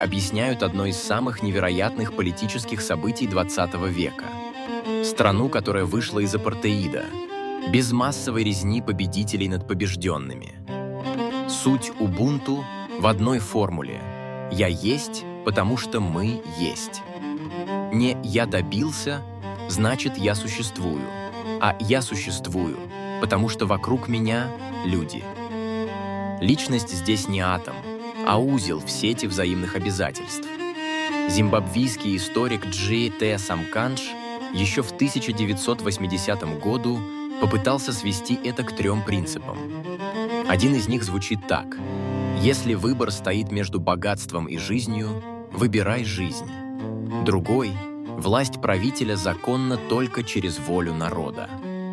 объясняют одно из самых невероятных политических событий XX века. Страну, которая вышла из апартеида, без массовой резни победителей над побежденными. Суть Убунту в одной формуле: «Я есть, потому что мы есть». Не «я добился», значит «я существую», а «я существую», потому что вокруг меня люди. Личность здесь не атом, а узел в сети взаимных обязательств. Зимбабвийский историк J.T. Самкандж еще в 1980 году попытался свести это к 3 принципам. Один из них звучит так: «Если выбор стоит между богатством и жизнью, выбирай жизнь». Другой – власть правителя законна только через волю народа.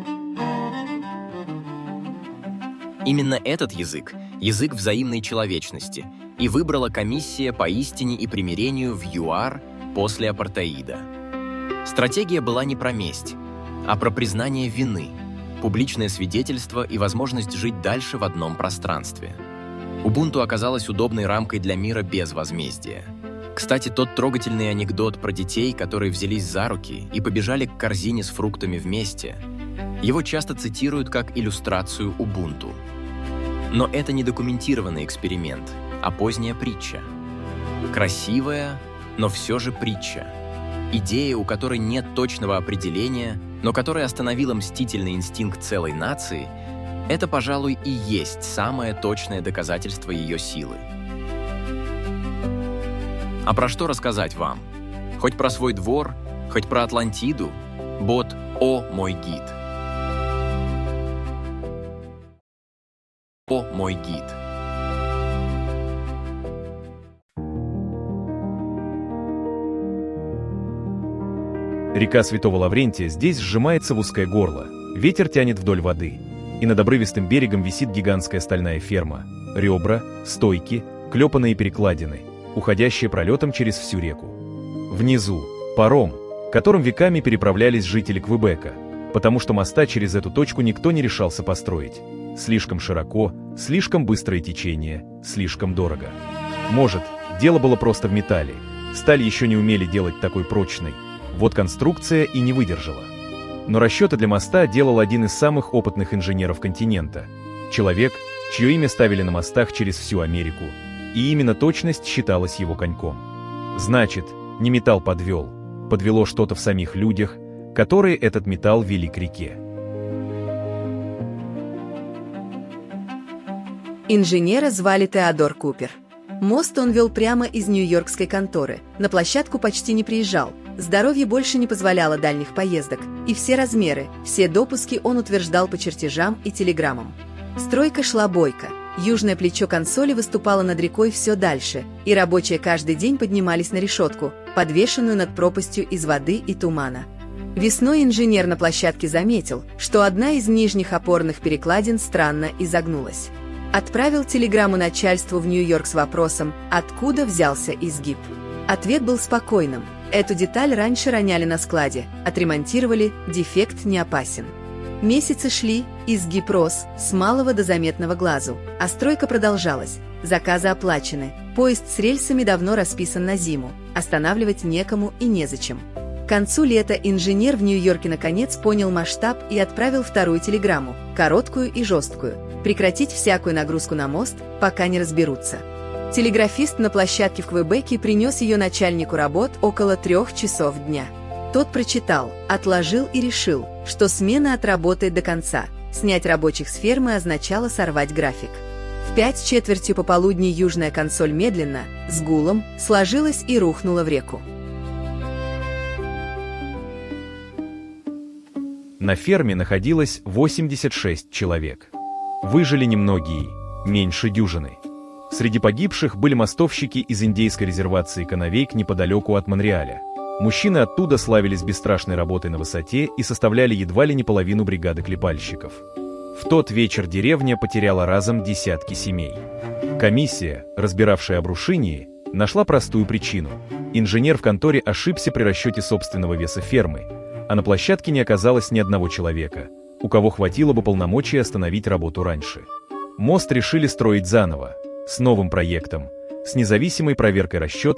Именно этот язык – язык взаимной человечности, и выбрала комиссия по истине и примирению в ЮАР после апартеида. Стратегия была не про месть, а про признание вины, публичное свидетельство и возможность жить дальше в одном пространстве. Убунту оказалась удобной рамкой для мира без возмездия. Кстати, тот трогательный анекдот про детей, которые взялись за руки и побежали к корзине с фруктами вместе, его часто цитируют как иллюстрацию Убунту. Но это не документированный эксперимент, а поздняя притча. Красивая, но все же притча. Идея, у которой нет точного определения, но которая остановила мстительный инстинкт целой нации, это, пожалуй, и есть самое точное доказательство ее силы. А про что рассказать вам? Хоть про свой двор, хоть про Атлантиду, бот «О, мой гид». «О, мой гид». Река Святого Лаврентия здесь сжимается в узкое горло, ветер тянет вдоль воды, и над обрывистым берегом висит гигантская стальная ферма, ребра, стойки, клепанные перекладины, уходящие пролетом через всю реку. Внизу – паром, которым веками переправлялись жители Квебека, потому что моста через эту точку никто не решался построить. Слишком широко, слишком быстрое течение, слишком дорого. Может, дело было просто в металле, сталь еще не умели делать такой прочной, вот конструкция и не выдержала. Но расчеты для моста делал один из самых опытных инженеров континента. Человек, чье имя ставили на мостах через всю Америку, и именно точность считалась его коньком. Значит, не металл подвел, подвело что-то в самих людях, которые этот металл вели к реке. Инженера звали Теодор Купер. Мост он вел прямо из нью-йоркской конторы. На площадку почти не приезжал. Здоровье больше не позволяло дальних поездок. И все размеры, все допуски он утверждал по чертежам и телеграммам. Стройка шла бойко. Южное плечо консоли выступало над рекой все дальше, и рабочие каждый день поднимались на решетку, подвешенную над пропастью из воды и тумана. Весной инженер на площадке заметил, что одна из нижних опорных перекладин странно изогнулась. Отправил телеграмму начальству в Нью-Йорк с вопросом, откуда взялся изгиб. Ответ был спокойным. Эту деталь раньше роняли на складе, отремонтировали, дефект не опасен. Месяцы шли, изгиб рос, с малого до заметного глазу, а стройка продолжалась. Заказы оплачены, поезд с рельсами давно расписан на зиму, останавливать некому и незачем. К концу лета инженер в Нью-Йорке наконец понял масштаб и отправил вторую телеграмму, короткую и жесткую: прекратить всякую нагрузку на мост, пока не разберутся. Телеграфист на площадке в Квебеке принес ее начальнику работ около 3 часов дня. Тот прочитал, отложил и решил, что смена отработает до конца. Снять рабочих с фермы означало сорвать график. В 5:15 пополудни южная консоль медленно, с гулом, сложилась и рухнула в реку. На ферме находилось 86 человек. Выжили немногие, меньше дюжины. Среди погибших были мостовщики из индейской резервации Канавейк неподалеку от Монреаля. Мужчины оттуда славились бесстрашной работой на высоте и составляли едва ли не половину бригады клепальщиков. В тот вечер деревня потеряла разом десятки семей. Комиссия, разбиравшая обрушение, нашла простую причину. Инженер в конторе ошибся при расчете собственного веса фермы, а на площадке не оказалось ни одного человека, у кого хватило бы полномочий остановить работу раньше. Мост решили строить заново, с новым проектом, с независимой проверкой расчетов